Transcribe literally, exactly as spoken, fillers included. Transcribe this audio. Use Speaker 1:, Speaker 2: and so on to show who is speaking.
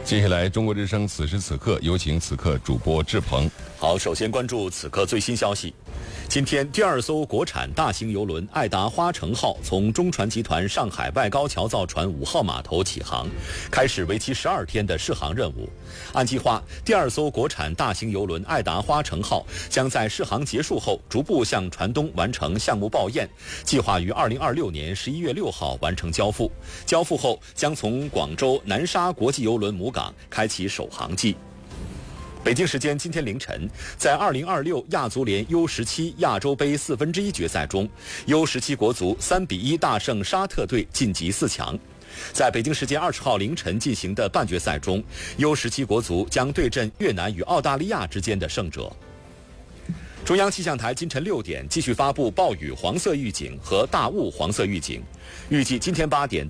Speaker 1: 接下来，中国之声此时此刻有请此刻主播志鹏。
Speaker 2: 好，首先关注此刻最新消息。今天，第二艘国产大型邮轮爱达花城号从中船集团上海外高桥造船五号码头起航，开始为期十二天的试航任务。按计划，第二艘国产大型邮轮爱达花城号将在试航结束后逐步向船东完成项目报验，计划于二零二六年十一月六号完成交付。交付后，将从广州南沙国际邮轮母港开启首航季。北京时间今天凌晨，在二零二六亚足联 U 十七 亚洲杯四分之一决赛中 ，U 十七国足三比一大胜沙特队晋级四强。在北京时间二十号凌晨进行的半决赛中 ，U 十七国足将对阵越南与澳大利亚之间的胜者。中央气象台今晨六点继续发布暴雨黄色预警和大雾黄色预警，预计今天八点